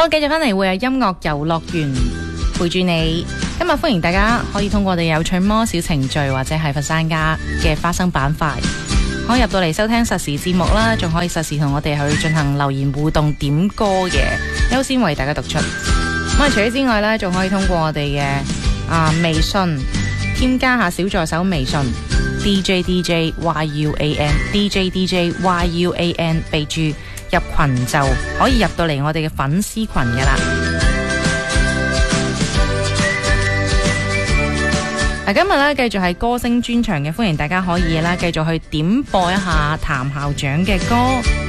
好，繼續翻嚟會有音樂遊樂園陪住你。今日歡迎大家可以通過我哋有趣魔小程序或者係佛山家嘅花生板塊，可以入到嚟收聽實時節目啦，仲可以實時同我哋去進行留言互動點歌嘅，優先為大家讀出。咁除此之外呢，仲可以通過我哋嘅微信添加下小助手微信 DJ YUAN DJ YUAN 備註入群就可以入到嚟我哋嘅粉絲群㗎啦。今日咧繼續係歌聲專場嘅，歡迎大家可以啦繼續去點播一下譚校長嘅歌。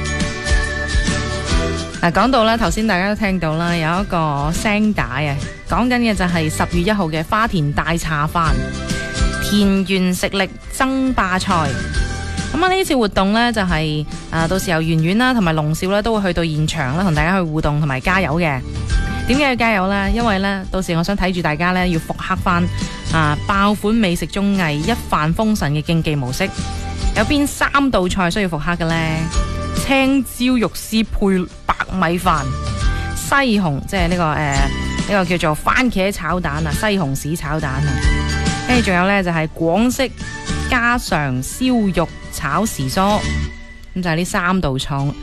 講到啦，頭先大家都聽到啦，有一個聲帶啊，講緊嘅就係10月1號嘅花田大茶飯田園食力爭霸賽。咁呢次活動呢，就係到時由圓圓啦同埋龍少咧都會去到現場啦，同大家去互動同埋加油嘅。點解要加油呢？因為呢，到時我想睇住大家呢，要復刻翻爆款美食綜藝一帆風順嘅競技模式。有邊3道菜需要復刻嘅呢？青椒肉絲配白米飯，西紅即係呢個叫做番茄炒蛋啊，西紅柿炒蛋啊，跟住仲有呢，就係廣式家常燒肉炒時蔬，咁就係呢3道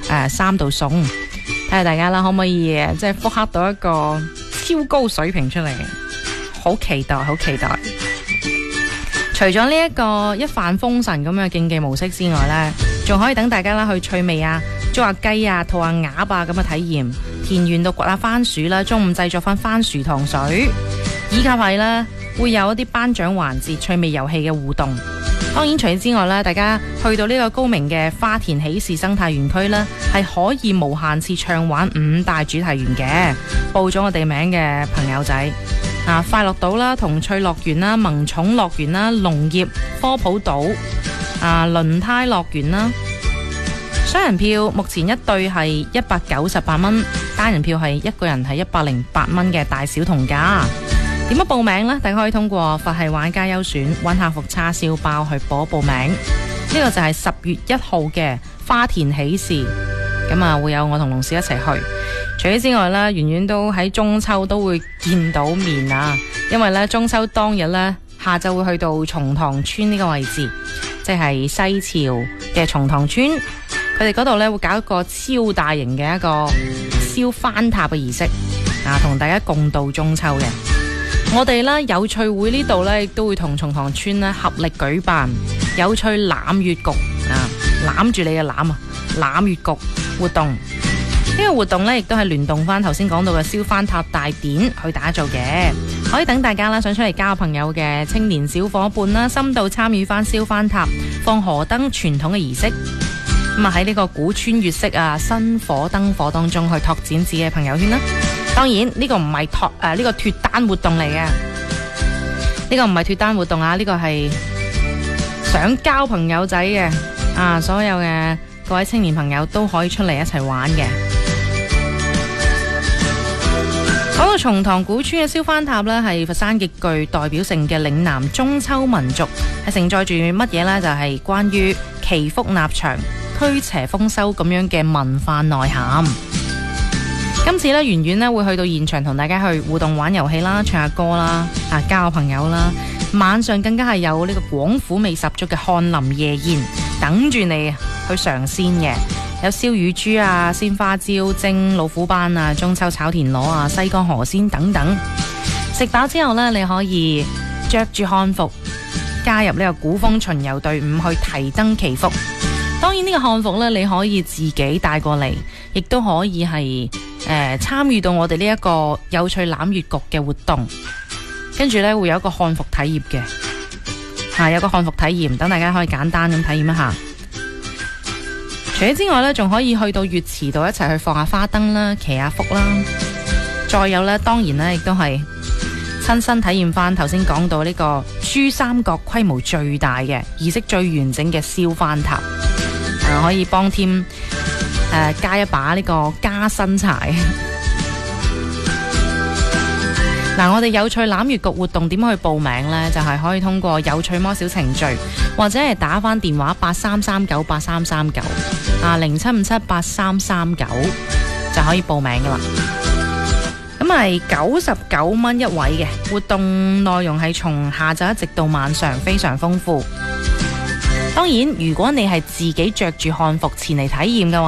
3道餸，睇下大家啦，可唔可以即係復刻到一個超高水平出嚟？好期待，好期待！除咗呢一個一帆風順咁樣嘅競技模式之外呢，仲可以等大家啦去趣味啊，捉下雞啊、吐下鴨啊咁嘅體驗，田園度掘下番薯啦，中午製作翻番薯糖水，以及係呢會有一啲頒獎環節、趣味遊戲嘅互動。當然除此之外呢，大家去到呢個高明嘅花田喜事生態園區呢，係可以無限次暢玩5大主題園嘅。報咗我哋名嘅朋友仔快樂島啦、童趣樂園啦、萌寵樂園啦、農業科普島輪胎樂園啦。雙人票目前一對係198蚊，單人票係一個人係108蚊嘅大小同價。點樣報名呢？大家可以通過佛系玩家優選揾客服叉燒包去報名。呢個就係10月1號嘅花田喜事，咁會有我同龍少一齊去。除此之外啦，圓圓都喺中秋都會見到面啊，因為咧中秋當日咧下晝會去到松塘村呢個位置，即係西樵嘅松塘村，佢哋嗰度咧會搞一個超大型嘅一個燒番塔嘅儀式同大家共度中秋嘅。我哋咧有趣會呢度咧亦都會同松塘村咧合力舉辦有趣攬月局攬住你嘅攬月局活動。呢個活動咧亦都係聯動翻頭先講到嘅燒番塔大典去打造嘅，可以等大家啦想出嚟交朋友嘅青年小伙伴啦，深度參與翻燒番塔放河燈傳統嘅儀式。咁喺呢個古村粵式新火燈火當中去拓展自己嘅朋友圈啦。當然呢個唔係呢個脫單活動嚟嘅，呢個唔係脫單活動呢個係想交朋友仔嘅所有嘅各位青年朋友都可以出嚟一齊玩嘅。講到松塘古村嘅燒番塔呢，係佛山極具代表性嘅嶺南中秋民俗，係承載住乜嘢呢？就係關於祈福納祥、驅邪豐收咁樣嘅文化內涵。今次呢，圓圓呢會去到現場同大家去互動玩遊戲啦，唱下歌啦，交下朋友啦。晚上更加係有呢個廣府味十足嘅翰林夜宴等住你去嘗鮮嘅。有燒乳豬鮮花椒蒸老虎斑中秋炒田螺西江河鮮等等。食飽之後呢，你可以着住漢服加入呢個古風巡遊隊伍去提燈祈福。當然呢個漢服呢，你可以自己帶過嚟，亦都可以係參與到我哋呢一個有趣攬月局嘅活動。跟住呢，會有一個漢服體驗嘅，有個漢服體驗，等大家可以簡單咁體驗一下。除此之外呢，仲可以去到月池度一齊去放下花燈啦，祈下福啦。再有呢，當然呢，亦都係親身體驗翻頭先講到呢個珠三角規模最大嘅儀式最完整嘅燒番塔，可以幫添加一把呢個加薪柴。我哋有趣攬月局活動點去報名呢？就係可以通過有趣魔小程序，或者係打翻電話8339833907578339就可以報名噶啦。 咁係99蚊一位嘅，活動內容係從下晝一直到晚上，非常豐富。當然，如果你係自己着住漢服前嚟體驗嘅話，